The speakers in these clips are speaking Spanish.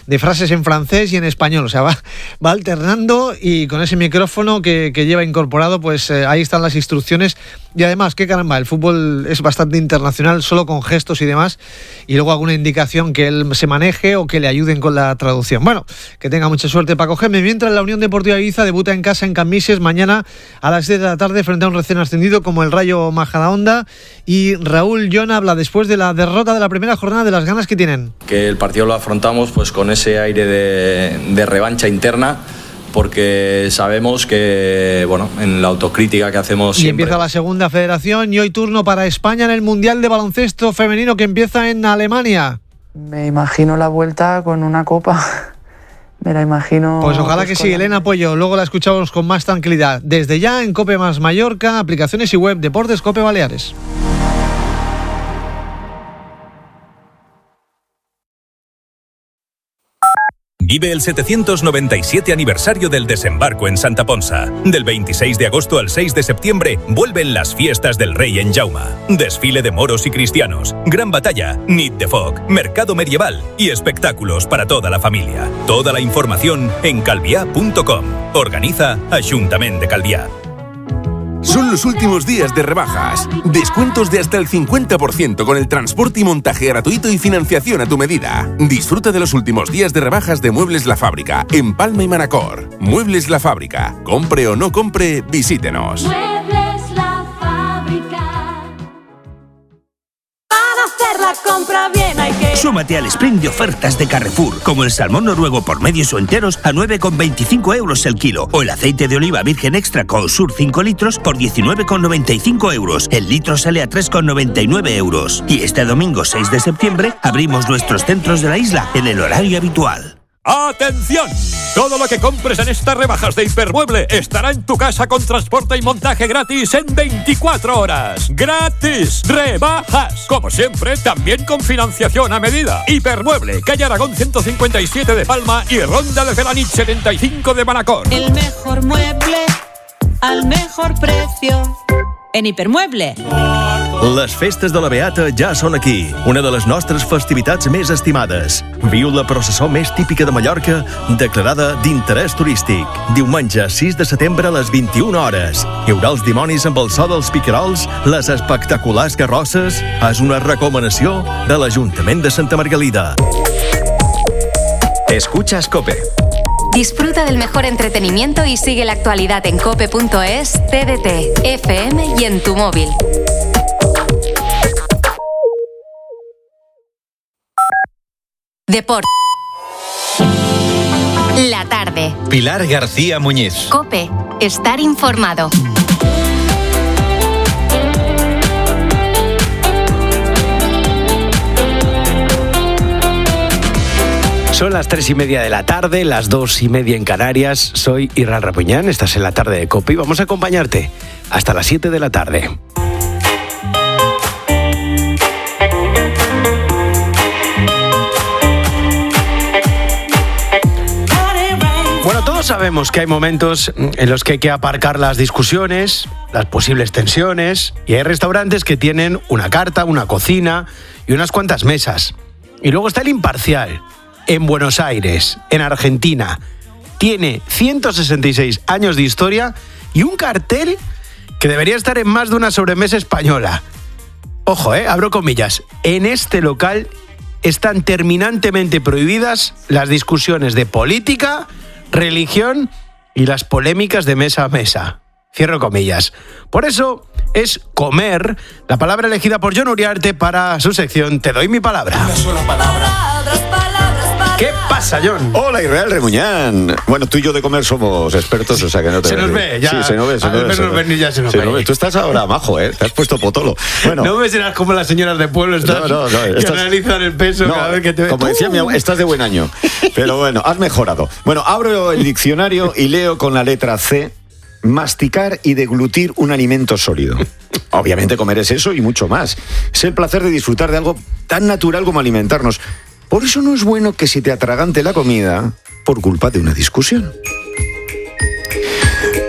de frases en francés y en español. O sea, va alternando, y con ese micrófono que lleva incorporado, pues ahí están las instrucciones. Y además, qué caramba, el fútbol es bastante internacional, solo con gestos y demás, y luego alguna indicación que él se maneje o que le ayuden con la traducción. Bueno, que tenga mucha suerte Paco Gémez. Mientras, la Unión Deportiva Ibiza debuta en casa en Cambises mañana a las 10 de la tarde frente a un recién ascendido como el Rayo Majadahonda, y Raúl Llona habla después de la derrota de la primera jornada de las ganas que tienen. Que el partido lo afrontamos pues con ese aire de revancha interna, porque sabemos que, bueno, en la autocrítica que hacemos siempre... Y empieza la segunda federación, y hoy turno para España en el Mundial de Baloncesto Femenino que empieza en Alemania. Me imagino la vuelta con una copa. Me la imagino... Pues ojalá que sí, Elena Puello. Luego la escuchamos con más tranquilidad. Desde ya en COPE más Mallorca, aplicaciones y web, Deportes COPE Baleares. Vive el 797 aniversario del desembarco en Santa Ponsa. Del 26 de agosto al 6 de septiembre vuelven las fiestas del Rey en Jauma. Desfile de moros y cristianos, gran batalla, nit de foc, mercado medieval y espectáculos para toda la familia. Toda la información en calviá.com. Organiza Ajuntament de Calviá. Son los últimos días de rebajas. Descuentos de hasta el 50% con el transporte y montaje gratuito y financiación a tu medida. Disfruta de los últimos días de rebajas de Muebles La Fábrica en Palma y Manacor. Muebles La Fábrica. Compre o no compre, visítenos. Muebles La Fábrica. Para hacer la compra bien hay que... Súmate al sprint de ofertas de Carrefour, como el salmón noruego por medios o enteros a 9,25 euros el kilo, o el aceite de oliva virgen extra Consur 5 litros por 19,95 euros. El litro sale a 3,99 euros. Y este domingo 6 de septiembre abrimos nuestros centros de la isla en el horario habitual. ¡Atención! Todo lo que compres en estas rebajas de Hipermueble estará en tu casa con transporte y montaje gratis en 24 horas. ¡Gratis! ¡Rebajas! Como siempre, también con financiación a medida. Hipermueble, calle Aragón 157 de Palma y Ronda de Felanich 75 de Manacor. El mejor mueble al mejor precio. En Hipermueble. Les festes de la Beata ja són aquí, una de les nostres festivitats més estimades. Viu la processó més típica de Mallorca, declarada d'interès turístic. Diumenge 6 de setembre a les 21 hores. Hi haurà els dimonis amb el so dels picarols, les espectaculars carrosses. És una recomanació de l'Ajuntament de Santa Margalida. Escuchas COPE. Disfruta del mejor entretenimiento y sigue la actualidad en cope.es, TDT, FM y en tu móvil. Deporte. La tarde. Pilar García Muñiz. COPE. Estar informado. Son las 3:30 de la tarde, las 2:30 en Canarias. Soy Irran Rapuñán, estás en la tarde de COPE y vamos a acompañarte hasta las 7 de la tarde. Bueno, todos sabemos que hay momentos en los que hay que aparcar las discusiones, las posibles tensiones, y hay restaurantes que tienen una carta, una cocina y unas cuantas mesas. Y luego está el imparcial. En Buenos Aires, en Argentina, tiene 166 años de historia y un cartel que debería estar en más de una sobremesa española. Ojo, abro comillas. En este local están terminantemente prohibidas las discusiones de política, religión y las polémicas de mesa a mesa. Cierro comillas. Por eso es comer la palabra elegida por Jon Uriarte para su sección Te doy mi palabra. Una sola palabra. ¿Qué pasa, Jon? Hola, Israel Remuñán. Bueno, tú y yo de comer somos expertos, o sea que no te... Se nos ve, ya. Sí, se nos ve. Se nos ve. Tú estás ahora majo, Te has puesto potolo. Bueno. No me serás como las señoras de pueblo, que analizan el peso cada vez que te ven. Como decía mi abuela, estás de buen año. Pero bueno, has mejorado. Bueno, abro el diccionario y leo con la letra C: masticar y deglutir un alimento sólido. Obviamente comer es eso y mucho más. Es el placer de disfrutar de algo tan natural como alimentarnos. Por eso no es bueno que se te atragante la comida por culpa de una discusión. Tú en tu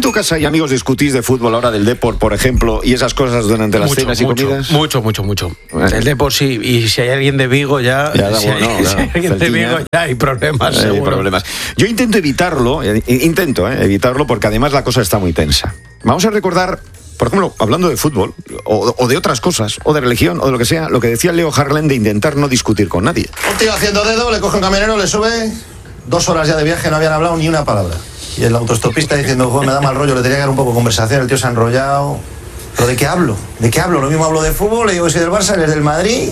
tu casa hay amigos discutís de fútbol ahora del Depor, por ejemplo, y esas cosas durante las cenas y comidas? Mucho. El Depor sí, y si hay alguien de Vigo si hay alguien de Vigo ya hay problemas. Yo intento evitarlo porque además la cosa está muy tensa. Vamos a recordar, por ejemplo, hablando de fútbol o de otras cosas, o de religión, o de lo que sea, lo que decía Leo Harlem de intentar no discutir con nadie. Un tío haciendo dedo, le coge un camionero, le sube, 2 horas ya de viaje, no habían hablado ni una palabra. Y el autostopista diciendo, me da mal rollo, le tenía que dar un poco de conversación, el tío se ha enrollado. ¿Pero de qué hablo? Lo mismo hablo de fútbol, le digo que soy del Barça, él es del Madrid.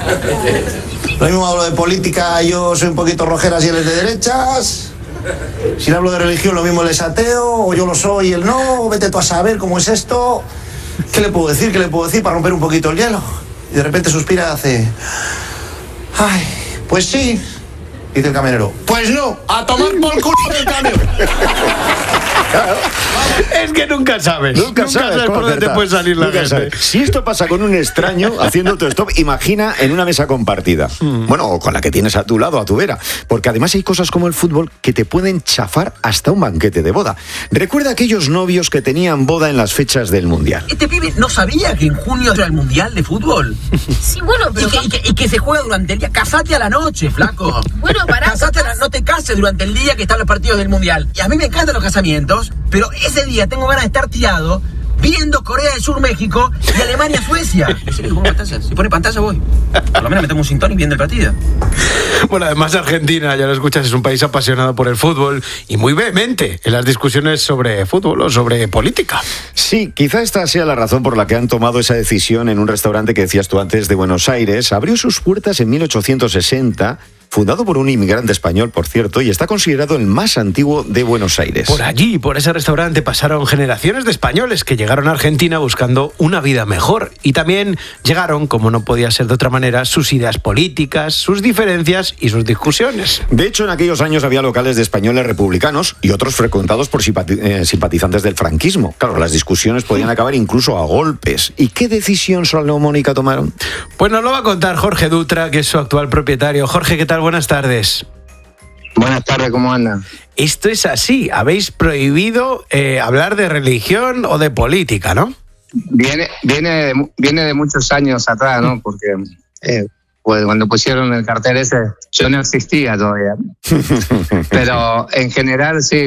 Lo mismo hablo de política, yo soy un poquito rojeras y él es de derechas. Si le hablo de religión, lo mismo él es ateo, o yo lo soy y él no, vete tú a saber cómo es esto. ¿Qué le puedo decir para romper un poquito el hielo? Y de repente suspira y hace... Ay, pues sí. Dice el camionero, pues no, a tomar por culo del camión. Claro. Es que nunca sabes por dónde te puede salir la gente. Si esto pasa con un extraño haciendo autostop, imagina en una mesa compartida. Bueno, o con la que tienes a tu lado, a tu vera. Porque además hay cosas como el fútbol que te pueden chafar hasta un banquete de boda. Recuerda aquellos novios que tenían boda en las fechas del Mundial. Este pibe no sabía que en junio era el Mundial de fútbol. Sí, bueno, pero... Y que se juega durante el día. Casate a la noche, flaco. Bueno, pará. No te cases durante el día que están los partidos del Mundial. Y a mí me encantan los casamientos, pero ese día tengo ganas de estar tirado viendo Corea del Sur, México y Alemania, Suecia. Si pone pantalla voy. Por lo menos metemos un sintón y viendo el partido. Bueno, además Argentina, ya lo escuchas, es un país apasionado por el fútbol y muy vehemente en las discusiones sobre fútbol o sobre política. Sí, quizá esta sea la razón por la que han tomado esa decisión en un restaurante que decías tú antes de Buenos Aires. Abrió sus puertas en 1860, fundado por un inmigrante español, por cierto, y está considerado el más antiguo de Buenos Aires. Por allí, por ese restaurante, pasaron generaciones de españoles que llegaron a Argentina buscando una vida mejor. Y también llegaron, como no podía ser de otra manera, sus ideas políticas, sus diferencias y sus discusiones. De hecho, en aquellos años había locales de españoles republicanos y otros frecuentados por simpatizantes del franquismo. Claro, las discusiones podían acabar incluso a golpes. ¿Y qué decisión salomónica tomaron? Pues nos lo va a contar Jorge Dutra, que es su actual propietario. Jorge, ¿qué tal? Buenas tardes. Buenas tardes, ¿cómo andan? Esto es así, habéis prohibido hablar de religión o de política, ¿no? Viene de muchos años atrás, ¿no? Porque pues cuando pusieron el cartel ese, yo no existía todavía. Pero en general sí,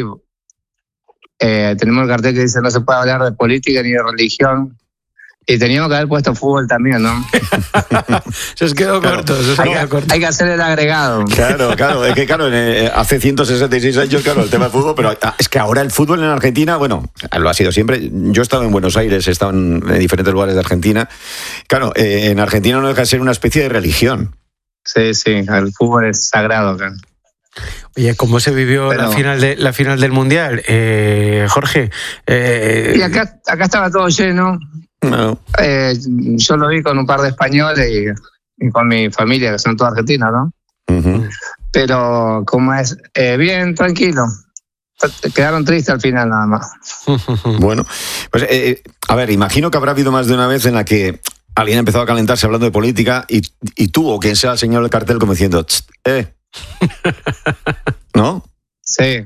tenemos el cartel que dice no se puede hablar de política ni de religión. Y teníamos que haber puesto fútbol también, ¿no? Se os quedó corto. Hay que hacer el agregado. Claro. Es que hace 166 años, claro, el tema del fútbol, pero es que ahora el fútbol en Argentina, bueno, lo ha sido siempre. Yo he estado en Buenos Aires, he estado en diferentes lugares de Argentina. Claro, en Argentina no deja de ser una especie de religión. Sí, el fútbol es sagrado acá. Oye, ¿cómo se vivió la final del Mundial, Jorge? Y acá estaba todo lleno. No. Yo lo vi con un par de españoles y con mi familia, que son todos argentinos, ¿no? Uh-huh. Pero, ¿cómo es? Bien, tranquilo. Quedaron tristes al final, nada más. Bueno, pues, a ver, imagino que habrá habido más de una vez en la que alguien empezó a calentarse hablando de política y tú, o quien sea el señor del cartel, como diciendo, ¿no? Sí.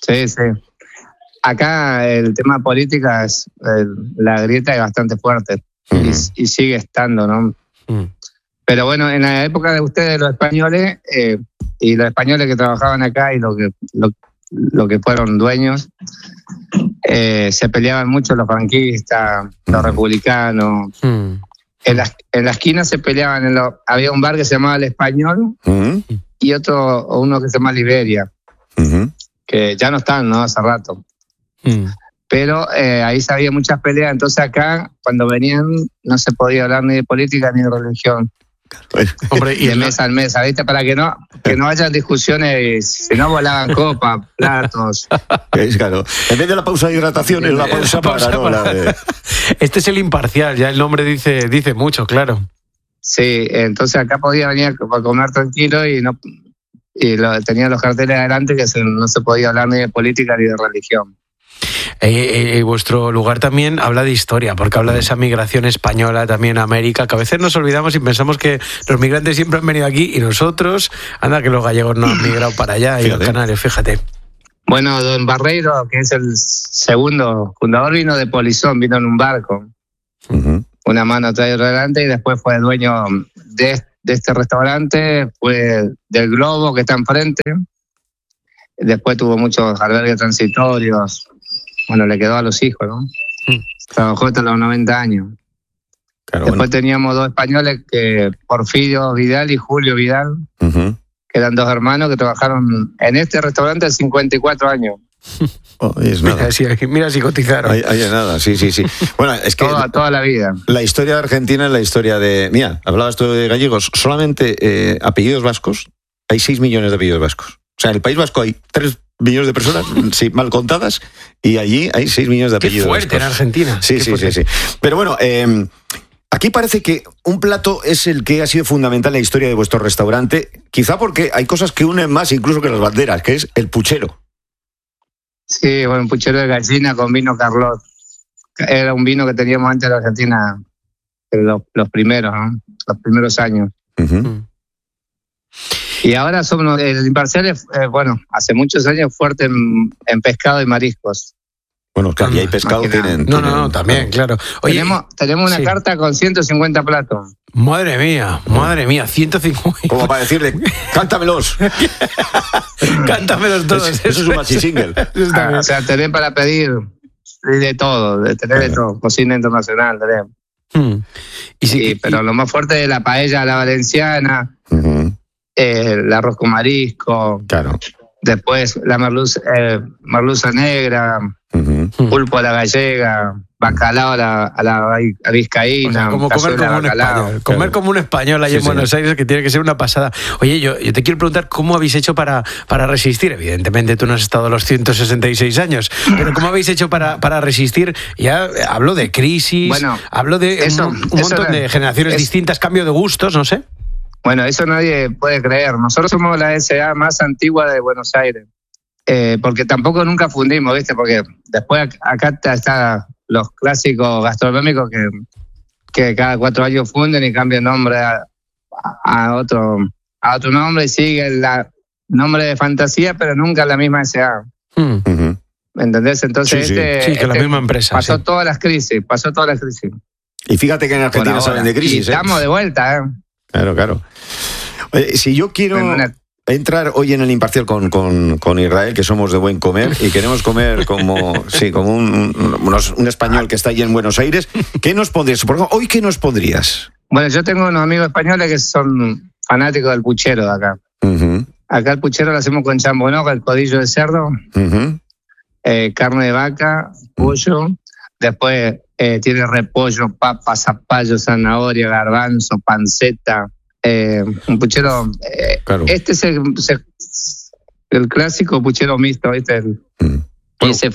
Acá el tema política es la grieta es bastante fuerte y sigue estando, ¿no? Pero bueno, en la época de ustedes, los españoles y los españoles que trabajaban acá y lo que fueron dueños, se peleaban mucho los franquistas, los republicanos. En la esquina se peleaban, había un bar que se llamaba El Español y uno que se llama Liberia, que ya no están, ¿no? Hace rato. Pero ahí se había muchas peleas, entonces acá cuando venían no se podía hablar ni de política ni de religión. Hombre, y de mesa al mesa, ¿viste? Para que no haya discusiones, si no volaban copas, platos. Claro. En vez de la pausa de hidratación, es la pausa para. Este es el imparcial, ya el nombre dice mucho, claro. Sí, entonces acá podía venir a comer tranquilo tenía los carteles adelante que no se podía hablar ni de política ni de religión. Vuestro lugar también habla de historia, porque habla de esa migración española también a América, que a veces nos olvidamos y pensamos que los migrantes siempre han venido aquí y nosotros, anda que los gallegos no han migrado para allá y los canarios, fíjate. Bueno, don Barreiro, que es el segundo fundador, vino de Polizón, vino en un barco. Una mano atrás y otra adelante, y después fue dueño de este restaurante, fue del Globo, que está enfrente. Después tuvo muchos albergues transitorios. Bueno, le quedó a los hijos, ¿no? Trabajó hasta los 90 años. Claro, después teníamos dos españoles, que Porfirio Vidal y Julio Vidal, que eran dos hermanos que trabajaron en este restaurante 54 años. Es nada. Mira si cotizaron. Hay nada, sí. Bueno, es que toda la vida. La historia de Argentina es la historia de... Mira, hablabas tú de gallegos. Solamente apellidos vascos, hay 6 millones de apellidos vascos. O sea, en el País Vasco hay 3 millones de personas, sí, mal contadas, y allí hay 6 millones de apellidos vascos. Qué fuerte en Argentina. Sí. Pero bueno, aquí parece que un plato es el que ha sido fundamental en la historia de vuestro restaurante, quizá porque hay cosas que unen más incluso que las banderas, que es el puchero. Sí, bueno, un puchero de gallina con vino Carlot. Era un vino que teníamos antes de Argentina, los primeros, ¿no? Los primeros años. Y ahora somos, el Imparcial bueno, hace muchos años fuerte en pescado y mariscos. Bueno, claro, y hay pescado, tienen... No, también, claro. Oye, tenemos una carta con 150 platos. Madre mía, 150. Como para decirle, cántamelos. Cántamelos todos. Eso es un maxi single. O sea, tenés para pedir de todo, de todo, cocina internacional, tenemos. Pero lo más fuerte es la paella a la valenciana, el arroz con marisco, claro. Después la merluza negra, pulpo a la gallega, bacalao a la vizcaína. O sea, como comer como un español. Comer como un español ahí en Buenos Aires, que tiene que ser una pasada. Oye, yo te quiero preguntar cómo habéis hecho para resistir. Evidentemente tú no has estado los 166 años, pero ¿cómo habéis hecho para resistir? Ya hablo de crisis, hablo de un montón de generaciones distintas, cambio de gustos, no sé. Bueno, eso nadie puede creer. Nosotros somos la SA más antigua de Buenos Aires. Porque tampoco nunca fundimos, ¿viste? Porque después acá está los clásicos gastronómicos que cada 4 años funden y cambian nombre a otro nombre y sigue el nombre de fantasía, pero nunca la misma SA. ¿Me entendés? Entonces que la misma empresa. Pasó todas las crisis. Y fíjate que en Argentina saben de crisis. Y estamos de vuelta, Claro. Oye, si yo quiero entrar hoy en el Imparcial con Israel, que somos de buen comer y queremos comer como un español que está allí en Buenos Aires, ¿qué nos pondrías? Por ejemplo, ¿hoy qué nos pondrías? Bueno, yo tengo unos amigos españoles que son fanáticos del puchero de acá. Acá el puchero lo hacemos con chambonoca, el codillo de cerdo, carne de vaca, pollo, después tiene repollo, papa, zapallo, zanahoria, garbanzo, panceta, un puchero. Claro. Este es el clásico puchero mixto, ¿viste? Y se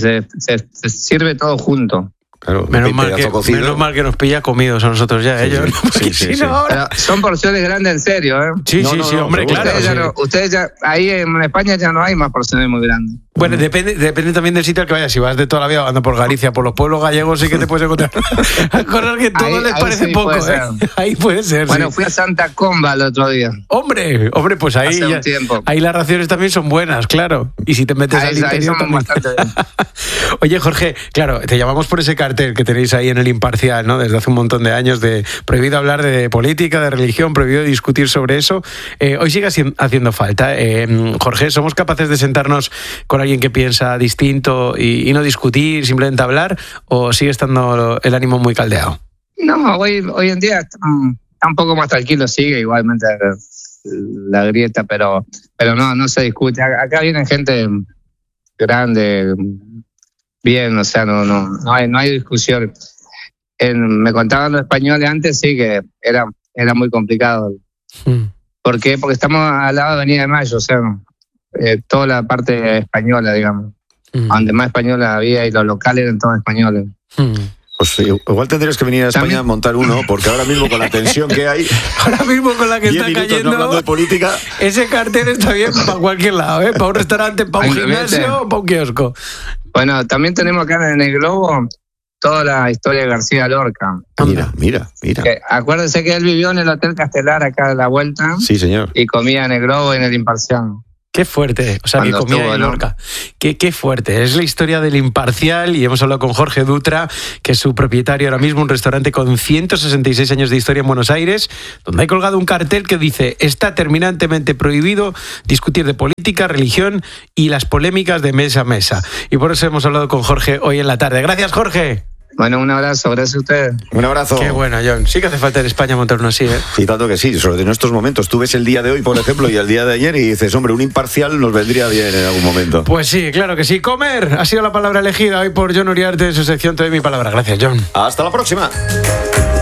sirve todo junto. Claro, menos mal que nos pilla comidos a nosotros ya, ellos. Pero son porciones grandes en serio, ¿eh? Sí, hombre, claro. Ustedes ya, ahí en España ya no hay más porciones muy grandes. Bueno, depende también del sitio al que vayas. Si vas de toda la vida andando por Galicia, por los pueblos gallegos, sí que te puedes encontrar cosas que todo les parece poco, Ahí puede ser. Bueno, fui a Santa Comba el otro día. Hombre, pues ahí ahí las raciones también son buenas, claro. Y si te metes al interior también. Oye, Jorge, claro, te llamamos por ese cartel que tenéis ahí en el Imparcial, ¿no? Desde hace un montón de años, de prohibido hablar de política, de religión, prohibido discutir sobre eso. Hoy sigue haciendo falta. Jorge, ¿somos capaces de sentarnos con alguien que piensa distinto y no discutir, simplemente hablar, o sigue estando el ánimo muy caldeado? No, hoy en día está un poco más tranquilo, sigue igualmente la grieta, pero no se discute. Acá viene gente grande, bien, o sea, no hay discusión. Me contaban los españoles antes, sí, que era muy complicado. ¿Por qué? Porque estamos al lado de Avenida de Mayo, o sea, toda la parte española, digamos. Donde más española había y los locales eran todos españoles. Pues igual tendrías que venir a España a montar uno, porque ahora mismo con la tensión que hay, ahora mismo con la que está cayendo, no hablando de política, ese cartel está bien para cualquier lado, para un restaurante, para un gimnasio o para un kiosco. Bueno, también tenemos acá en el Globo toda la historia de García Lorca. Mira. Acuérdense que él vivió en el Hotel Castelar acá a la vuelta. Sí, señor. Y comía en el Globo y en el Imparcial. Qué fuerte, o sea, que comía en Lorca. Qué fuerte, es la historia del Imparcial y hemos hablado con Jorge Dutra, que es su propietario ahora mismo, un restaurante con 166 años de historia en Buenos Aires, donde hay colgado un cartel que dice: está terminantemente prohibido discutir de política, religión y las polémicas de mesa a mesa. Y por eso hemos hablado con Jorge hoy en la tarde. Gracias, Jorge. Bueno, un abrazo, gracias a ustedes. Un abrazo. Qué bueno, John. Sí que hace falta en España montar uno así, ¿eh? Sí, tanto que sí, sobre en estos momentos. Tú ves el día de hoy, por ejemplo, y el día de ayer y dices, hombre, un Imparcial nos vendría bien en algún momento. Pues sí, claro que sí. Comer ha sido la palabra elegida hoy por Jon Uriarte en su sección Te doy mi palabra. Gracias, John. Hasta la próxima.